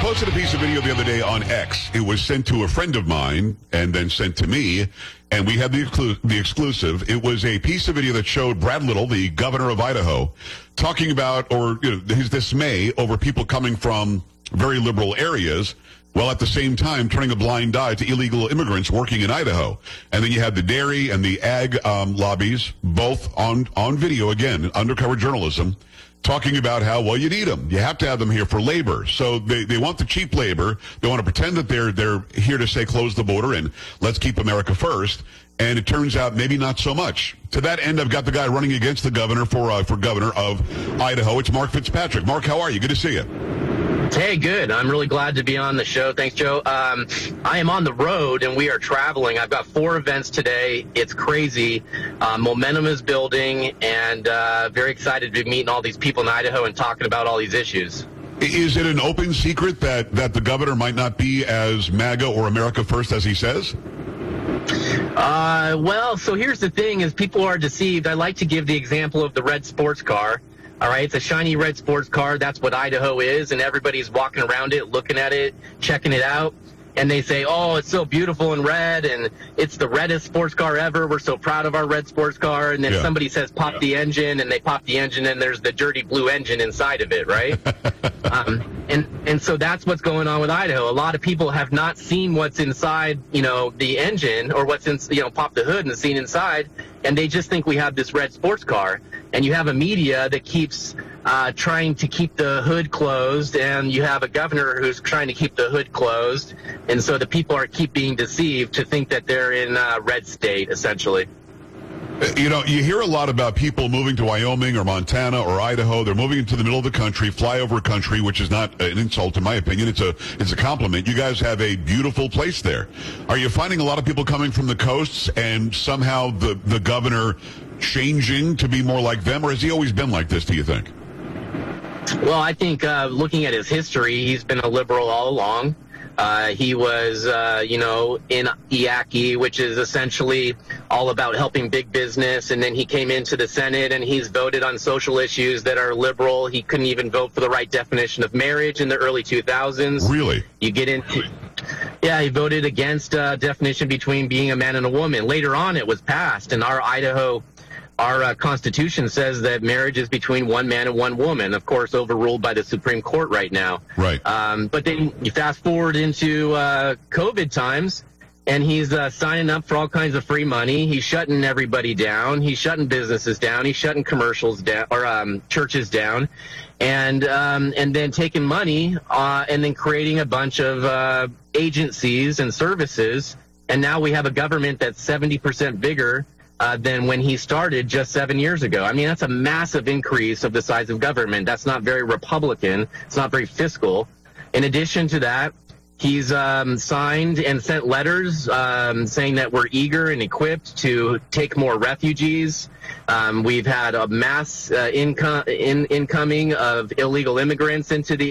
posted a piece of video the other day on X. It was sent to a friend of mine and then sent to me, and we had the exclusive. It was a piece of video that showed Brad Little, the governor of Idaho, talking about his dismay over people coming from very liberal areas, while at the same time turning a blind eye to illegal immigrants working in Idaho. And then you had the dairy and the ag lobbies, both on video, again, undercover journalism, talking about how, well, you need them. You have to have them here for labor. So they want the cheap labor. They want to pretend that they're here to say close the border and let's keep America first. And it turns out maybe not so much. To that end, I've got the guy running against the governor for governor of Idaho. It's Mark Fitzpatrick. Mark, how are you? Good to see you. Hey, good. I'm really glad to be on the show. Thanks, Joe. I am on the road, and we are traveling. I've got 4 events today. It's crazy. Momentum is building, and very excited to be meeting all these people in Idaho and talking about all these issues. Is it an open secret that the governor might not be as MAGA or America First as he says? Well, so here's the thing, is people are deceived. I like to give the example of the red sports car. All right, it's a shiny red sports car. That's what Idaho is, and everybody's walking around it, looking at it, checking it out, and they say, oh, it's so beautiful and red, and it's the reddest sports car ever. We're so proud of our red sports car. And then somebody says, pop the engine, and they pop the engine, and there's the dirty blue engine inside of it, right? And so that's what's going on with Idaho. A lot of people have not seen what's inside, the engine, or what's in, pop the hood and seen inside, and they just think we have this red sports car. And you have a media that keeps trying to keep the hood closed, and you have a governor who's trying to keep the hood closed. And so the people keep being deceived to think that they're in red state, essentially. You hear a lot about people moving to Wyoming or Montana or Idaho. They're moving into the middle of the country, flyover country, which is not an insult in my opinion. It's a compliment. You guys have a beautiful place there. Are you finding a lot of people coming from the coasts and somehow the governor changing to be more like them, or has he always been like this, do you think? Well, I think looking at his history, he's been a liberal all along. He was, in IACI, which is essentially all about helping big business. And then he came into the Senate and he's voted on social issues that are liberal. He couldn't even vote for the right definition of marriage in the early 2000s. Really? You get into... Yeah, he voted against definition between being a man and a woman. Later on, it was passed, and our Constitution says that marriage is between one man and one woman, of course, overruled by the Supreme Court right now. Right. But then you fast forward into COVID times, and he's signing up for all kinds of free money. He's shutting everybody down. He's shutting businesses down. He's shutting commercials down, or churches down, and then taking money and then creating a bunch of agencies and services. And now we have a government that's 70% bigger than when he started just 7 years ago. I mean, that's a massive increase of the size of government. That's not very Republican. It's not very fiscal. In addition to that, he's signed and sent letters saying that we're eager and equipped to take more refugees. We've had a mass incoming of illegal immigrants into the